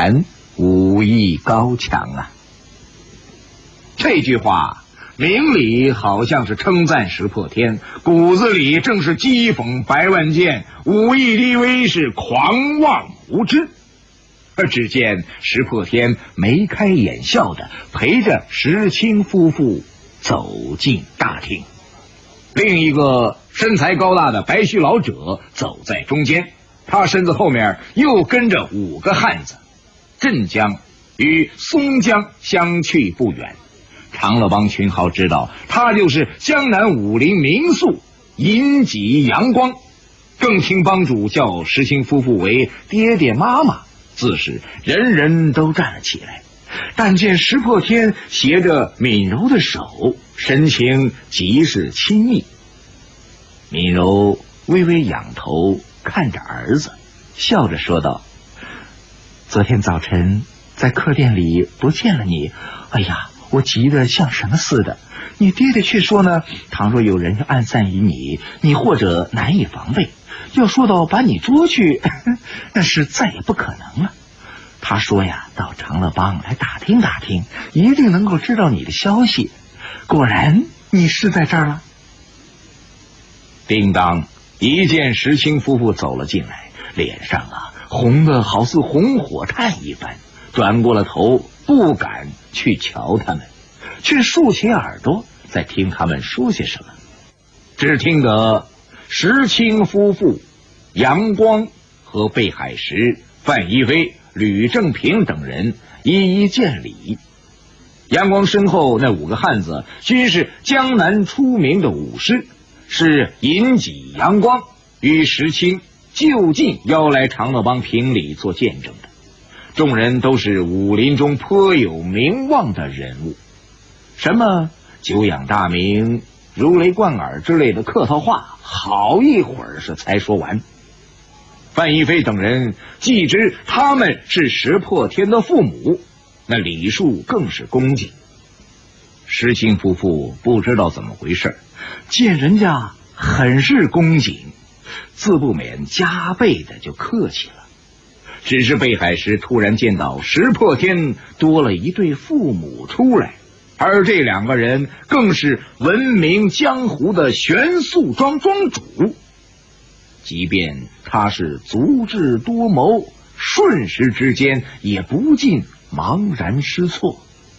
然武艺高强啊。这句话明里好像是称赞石破天，骨子里正是讥讽白万健武艺低微，是狂妄无知。而只见石破天眉开眼笑的陪着石青夫妇走进大厅，另一个身材高大的白须老者走在中间，他身子后面又跟着5个汉子。镇江与松江相去不远，长乐帮群豪知道他就是江南武林名宿尹己阳光，更听帮主叫石青夫妇为爹爹妈妈，自是人人都站了起来。但见石破天携着敏柔的手，神情极是亲密。敏柔微微仰头看着儿子，笑着说道：昨天早晨在客店里不见了你，哎呀，我急得像什么似的。你爹爹却说呢，倘若有人暗算于你，你或者难以防备，要说到把你捉去，那是再也不可能了。他说呀，到长乐帮来打听打听，一定能够知道你的消息。果然你是在这儿了。叮当一见石青夫妇走了进来，脸上红得好似红火炭一般，转过了头，不敢去瞧他们，却竖起耳朵在听他们说些什么。只听得石青夫妇、杨光和贝海石、范一飞、吕正平等人一一见礼。杨光身后那5个汉子均是江南出名的武师，是尹己杨光与石青就近邀来长乐帮评理做见证的。众人都是武林中颇有名望的人物，什么久仰大名、如雷贯耳之类的客套话，好一会儿是才说完。范一飞等人既知他们是石破天的父母，那礼数更是恭敬。石青夫妇不知道怎么回事，见人家很是恭敬，自不免加倍的就客气了。只是贝海石突然见到石破天多了一对父母出来，而这2个人更是闻名江湖的玄素庄庄主，即便他是足智多谋，瞬时之间也不禁茫然失措。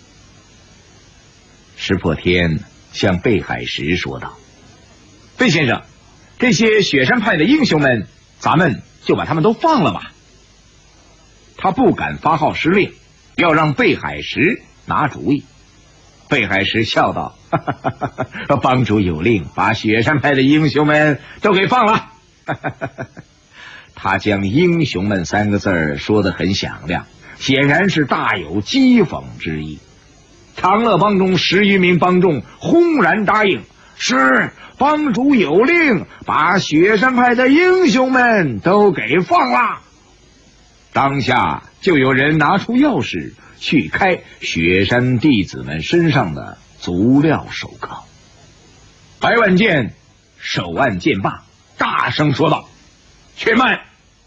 石破天向贝海石说道：贝先生，这些雪山派的英雄们，咱们就把他们都放了吧。他不敢发号施令，要让贝海石拿主意。贝海石笑道：帮主有令，把雪山派的英雄们都给放了。他将英雄们3个字说得很响亮，显然是大有讥讽之意。长乐帮中10余名帮众轰然答应：是，帮主有令，把雪山派的英雄们都给放了。当下就有人拿出钥匙去开雪山弟子们身上的足镣手铐。白万健手按剑把，大声说道：且慢！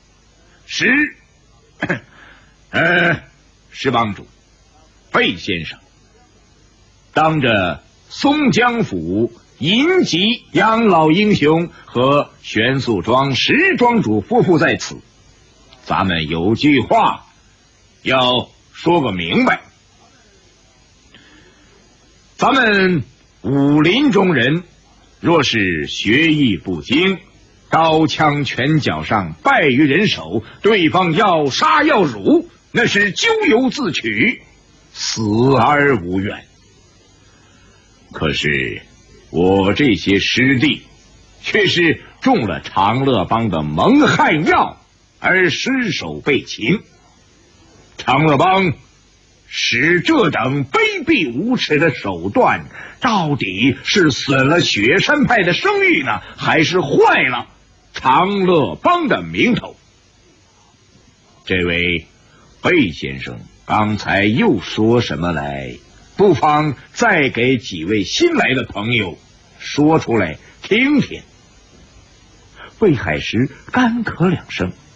石帮主，贝先生，当着松江府尹己养老英雄和玄素庄石庄主夫妇在此，咱们有句话要说个明白。咱们武林中人若是学艺不精，刀枪拳脚上败于人手，对方要杀要辱，那是咎由自取，死而无怨。可是我这些师弟却是中了长乐帮的蒙汗药而失手被擒，长乐帮使这等卑鄙无耻的手段，到底是损了雪山派的声誉呢，还是坏了长乐帮的名头？这位贝先生刚才又说什么来？不妨再给几位新来的朋友说出来听听。魏海石干咳2声，